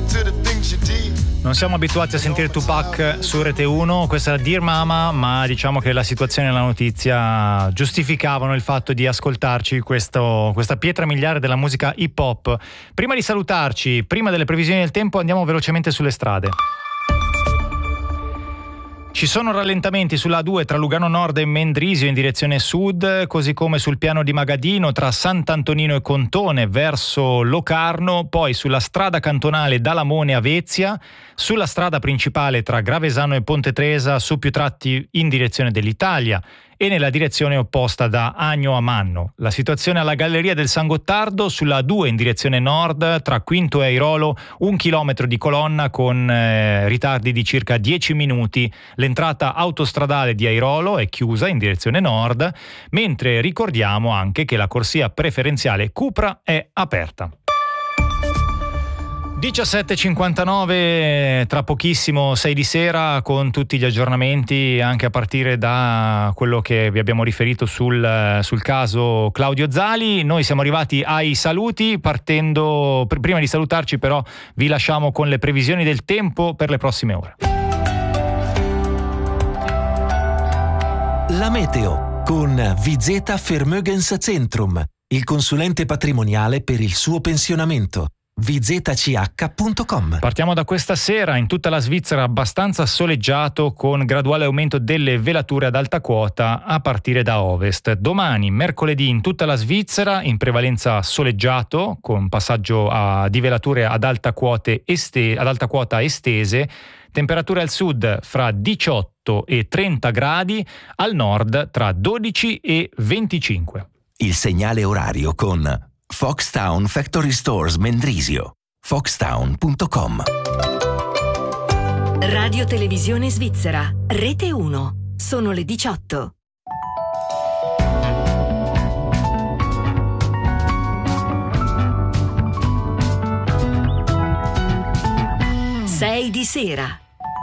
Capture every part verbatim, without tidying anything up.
Non siamo abituati a sentire Tupac su Rete uno, questa era Dear Mama, ma diciamo che la situazione e la notizia giustificavano il fatto di ascoltarci questo, questa pietra miliare della musica hip hop. Prima di salutarci, prima delle previsioni del tempo, andiamo velocemente sulle strade. Ci sono rallentamenti sulla A due tra Lugano Nord e Mendrisio in direzione sud, così come sul piano di Magadino tra Sant'Antonino e Contone verso Locarno, poi sulla strada cantonale da Lamone a Vezia, sulla strada principale tra Gravesano e Ponte Tresa su più tratti in direzione dell'Italia e nella direzione opposta da Agno a Manno. La situazione alla Galleria del San Gottardo sulla A due in direzione nord tra Quinto e Airolo, un chilometro di colonna con eh, ritardi di circa dieci minuti. L'entrata autostradale di Airolo è chiusa in direzione nord, mentre ricordiamo anche che la corsia preferenziale Cupra è aperta. diciassette e cinquantanove, tra pochissimo sei di sera con tutti gli aggiornamenti anche a partire da quello che vi abbiamo riferito sul, sul caso Claudio Zali. Noi siamo arrivati ai saluti, partendo pr- prima di salutarci però vi lasciamo con le previsioni del tempo per le prossime ore. La meteo con Vizeta Vermögenszentrum, il consulente patrimoniale per il suo pensionamento. v z c h punto com. Partiamo da questa sera, in tutta la Svizzera abbastanza soleggiato con graduale aumento delle velature ad alta quota a partire da ovest. Domani, mercoledì, in tutta la Svizzera in prevalenza soleggiato con passaggio a, di velature ad alta, quote este, ad alta quota estese, temperature al sud fra diciotto e trenta gradi, al nord tra dodici e venticinque. Il segnale orario con Foxtown Factory Stores Mendrisio. foxtown punto com. Radio Televisione Svizzera, Rete uno. Sono le diciotto. sei di sera.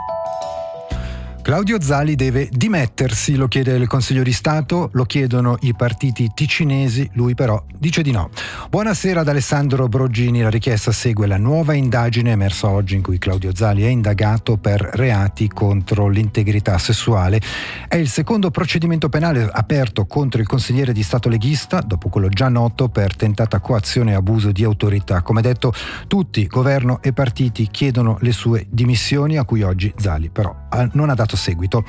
Claudio Zali deve dimettersi, lo chiede il Consiglio di Stato, lo chiedono i partiti ticinesi, lui però dice di no. Buonasera ad Alessandro Brogini, la richiesta segue la nuova indagine emersa oggi in cui Claudio Zali è indagato per reati contro l'integrità sessuale. È il secondo procedimento penale aperto contro il consigliere di Stato leghista, dopo quello già noto per tentata coazione e abuso di autorità. Come detto, tutti, governo e partiti, chiedono le sue dimissioni, a cui oggi Zali però non ha dato seguito.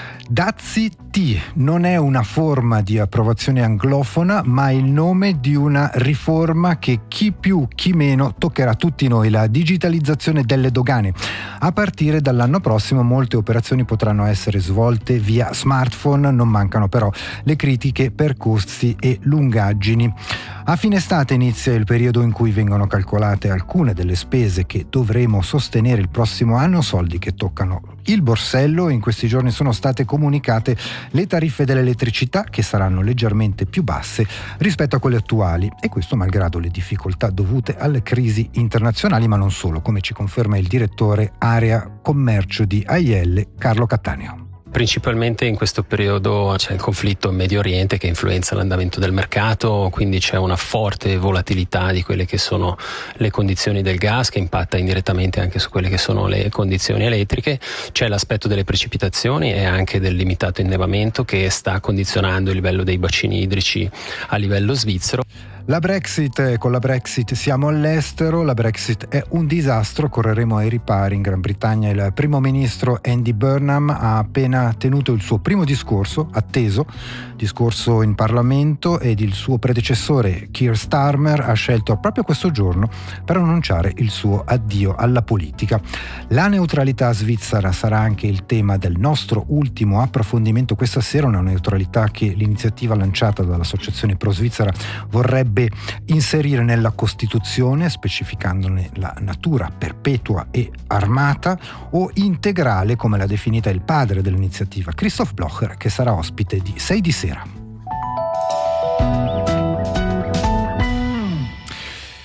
Dazi T non è una forma di approvazione anglofona, ma il nome di una riforma che chi più chi meno toccherà tutti noi, la digitalizzazione delle dogane. A partire dall'anno prossimo molte operazioni potranno essere svolte via smartphone, non mancano però le critiche per costi e lungaggini. A fine estate inizia il periodo in cui vengono calcolate alcune delle spese che dovremo sostenere il prossimo anno, soldi che toccano il borsello. In questi giorni sono state comunicate le tariffe dell'elettricità che saranno leggermente più basse rispetto a quelle attuali, e questo malgrado le difficoltà dovute alle crisi internazionali, ma non solo, come ci conferma il direttore area commercio di A I L, Carlo Cattaneo. Principalmente in questo periodo c'è il conflitto in Medio Oriente che influenza l'andamento del mercato, quindi c'è una forte volatilità di quelle che sono le condizioni del gas, che impatta indirettamente anche su quelle che sono le condizioni elettriche. C'è l'aspetto delle precipitazioni e anche del limitato innevamento che sta condizionando il livello dei bacini idrici a livello svizzero. La Brexit, con la Brexit siamo all'estero, la Brexit è un disastro, correremo ai ripari. In Gran Bretagna il primo ministro Andy Burnham ha appena tenuto il suo primo discorso, atteso, discorso in Parlamento, ed il suo predecessore Keir Starmer ha scelto proprio questo giorno per annunciare il suo addio alla politica. La neutralità svizzera sarà anche il tema del nostro ultimo approfondimento questa sera, una neutralità che l'iniziativa lanciata dall'Associazione Pro Svizzera vorrebbe inserire nella Costituzione, specificandone la natura perpetua e armata, o integrale, come l'ha definita il padre dell'iniziativa, Christoph Blocher, che sarà ospite di sei di sera.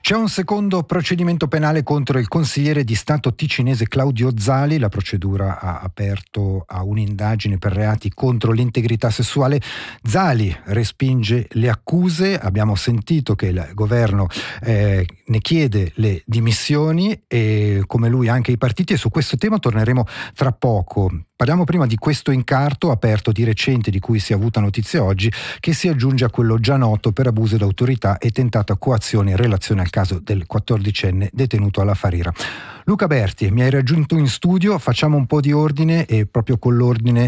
C'è un secondo procedimento penale contro il consigliere di Stato ticinese Claudio Zali. La procedura ha aperto a un'indagine per reati contro l'integrità sessuale. Zali respinge le accuse. Abbiamo sentito che il governo eh, ne chiede le dimissioni e come lui anche i partiti, e su questo tema torneremo tra poco. Parliamo prima di questo incarto aperto di recente, di cui si è avuta notizia oggi, che si aggiunge a quello già noto per abuso d'autorità e tentata coazione in relazione al caso del quattordicenne detenuto alla Farira. Luca Berti, mi hai raggiunto in studio, facciamo un po' di ordine e proprio con l'ordine